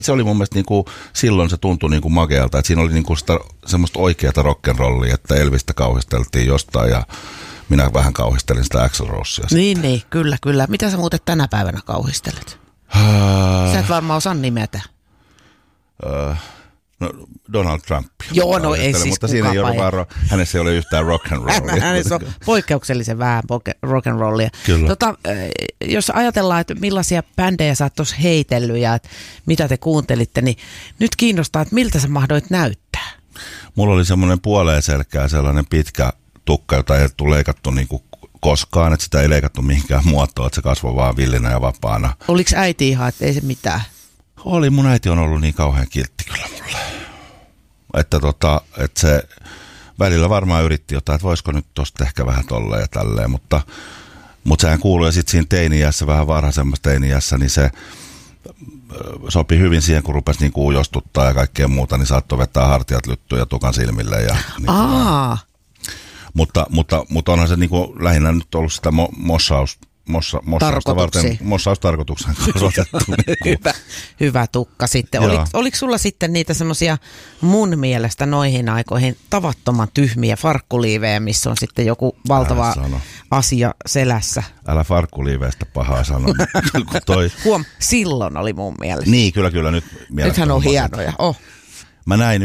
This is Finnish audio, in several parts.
se oli mun mielestä niinku, silloin se tuntui niinku makealta, että siinä oli niinku sitä semmoista oikeata rock'n'rollia, että Elvistä kauhisteltiin jostain ja minä vähän kauhistelin sitä Axl Rosea. Niin, kyllä. Mitä sä muuten tänä päivänä kauhistelet? Sä et varmaan osaa nimetä. No, Donald Trump. Joo, no ei siis mutta siinä ei ole vaan, hänessä ei ole yhtään rock'n'rollia. Hänessä on poikkeuksellisen vähän rock'n'rollia. Kyllä. Jos ajatellaan, että millaisia bändejä sä oot tuossa heitellyt ja mitä te kuuntelitte, niin nyt kiinnostaa, että miltä sä mahdoit näyttää? Mulla oli semmoinen puoleen selkää sellainen pitkä tukka, jota ei tule leikattu niinku koskaan, että sitä ei leikattu mihinkään muotoon, että se kasvoi vaan villinä ja vapaana. Oliko äiti ihan, että ei se mitään? Oli, mun äiti on ollut niin kauhean kiltti kyllä mulle. Että se välillä varmaan yritti jotain, että voisiko nyt tosta ehkä vähän tolleen ja tälleen, mutta sehän kuului ja sitten siinä teini-iässä, vähän varhaisemmassa teini-iässä, niin se sopi hyvin siihen, kun rupesi niin ujostuttaa ja kaikkea muuta, niin saattoi vetää hartiat lyttyä ja tukan silmille. Ja, mutta onhan se niin kuin lähinnä nyt ollut sitä mossaustarkoituksen kasvatettu. Hyvä tukka sitten. Oliko sulla sitten niitä semmoisia mun mielestä noihin aikoihin tavattoman tyhmiä farkkuliivejä, missä on sitten joku valtava asia selässä? Älä farkkuliiveistä pahaa sanoa. Silloin oli mun mielestä. Niin, kyllä. Nythän on hienoja. Mä näin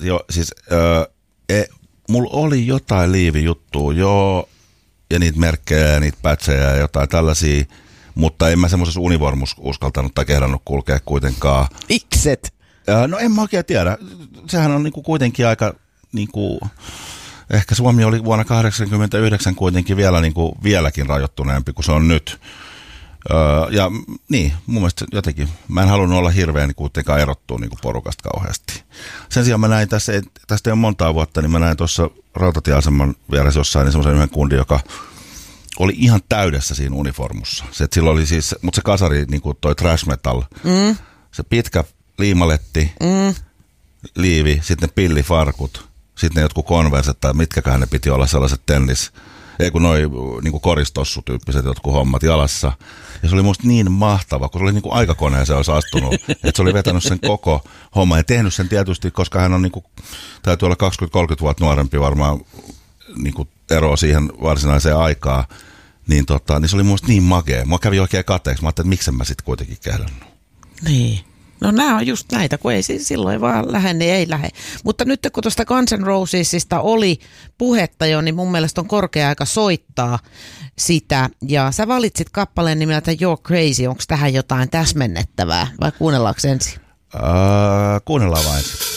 mulla oli jotain liivijuttua, ja niitä merkkejä ja niitä pätsejä ja jotain tällaisia, mutta en mä semmoisessa univormus uskaltanut tai kehdannut kulkea kuitenkaan. Mikset? No en mä oikein tiedä. Sehän on niinku kuitenkin aika, niinku, ehkä Suomi oli vuonna 1989 kuitenkin vieläkin rajoittuneempi kuin se on nyt. Ja niin, mun mielestä jotenkin, mä en halunnut olla hirveän kuitenkaan erottua niinku porukasta kauheasti. Sen sijaan mä näin tästä ei ole montaa vuotta, niin mä näin tuossa rautatieaseman vieressä jossain niin semmoisen yhden kundin, joka oli ihan täydessä siinä uniformussa. Sillä oli siis, mutta se kasari, niin kuin toi thrash metal, se pitkä liimaletti, liivi, sitten pillifarkut, sitten ne jotkut konverset tai mitkäköhän ne piti olla sellaiset noi niinku koristossutyyppiset jotkut hommat jalassa. Ja se oli musta niin mahtava, kun se oli niinku aikakoneeseen olisi astunut, että se oli vetänyt sen koko homman ja tehnyt sen tietysti, koska hän on niinku, täytyy olla 20-30 vuotta nuorempi varmaan niinku eroa siihen varsinaiseen aikaan. Niin se oli musta niin makea. Mua kävi oikein kateeksi. Mä ajattelin, että miksen mä sit kuitenkin kehdannut. Niin. No nämä on just näitä, kun ei silloin vaan lähde, niin ei lähde. Mutta nyt kun tuosta Guns N' Rosesista oli puhetta jo, niin mun mielestä on korkea aika soittaa sitä. Ja sä valitsit kappaleen nimeltä You're Crazy. Onko tähän jotain täsmennettävää vai kuunnellaanko ensin? Kuunnellaan vain.